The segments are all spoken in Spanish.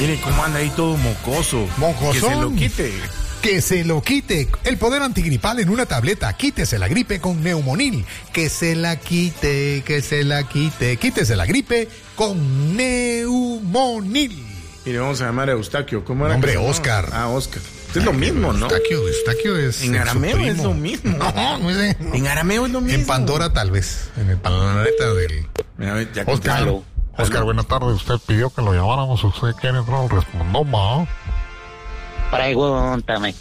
Mire cómo anda ahí todo mocoso. Mocosón. Que se lo quite. Que se lo quite. El poder antigripal en una tableta. Quítese la gripe con Neumonil. Que se la quite, que se la quite. Quítese la gripe con Neumonil. Mire, vamos a llamar a Eustaquio. ¿Cómo era? Hombre, Oscar. Ah, Oscar. Es lo mismo, ¿no? Eustaquio es. En arameo es lo mismo. No es En arameo es lo mismo. En Pandora, tal vez. En el planeta del. Mira, a ver, ya Oscar. contalo. Oscar, buenas tardes. Usted pidió que lo llamáramos. Usted quiere entrar al respondoma. Pregúntame,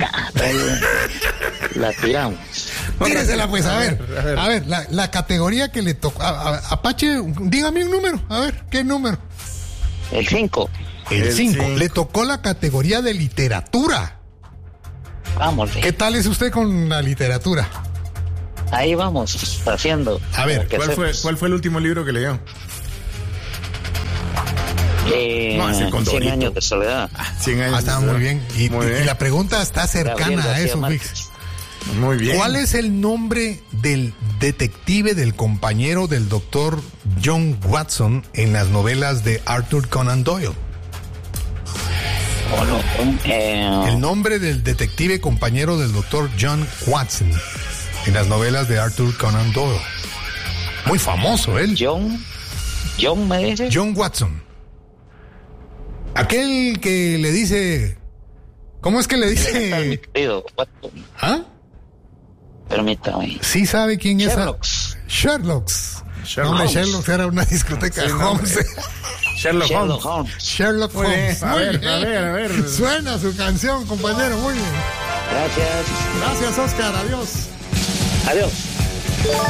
la tiramos. Tíresela, pues, a ver, la categoría que le tocó. Apache, dígame un número. A ver, ¿qué número? El 5. El 5. Le tocó la categoría de literatura. Vamos. ¿Qué tal es usted con la literatura? Ahí vamos, haciendo. A ver, ¿cuál fue el último libro que leyó? No, 100 años de soledad. 100 años. Está muy bien. Y la pregunta está cercana a eso, Fix. Muy bien. ¿Cuál es el nombre del detective, del compañero del doctor John Watson en las novelas de Arthur Conan Doyle? El nombre del detective compañero del doctor John Watson en las novelas de Arthur Conan Doyle. Muy famoso él. John me dice. John Watson. Aquel que le dice. ¿Cómo es que le dice? ¿Ah? Permítame. Sí sabe quién Sherlock. es. Sherlock. Sherlock era una discoteca. Sherlock Holmes. Sherlock Holmes. A ver. Suena su canción, compañero. Muy bien. Gracias. Gracias, Oscar. Adiós. Adiós.